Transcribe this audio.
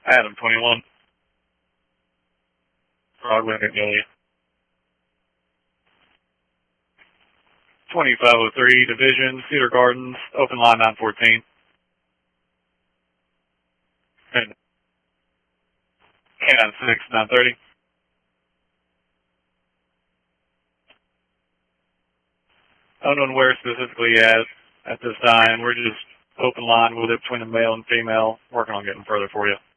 Adam 21. Frog Lake Amelia. 2503 Division, Cedar Gardens, open line 914. And K96 930. Unknown where specifically at this time. We're just open line with it between the male and female, working on getting further for you.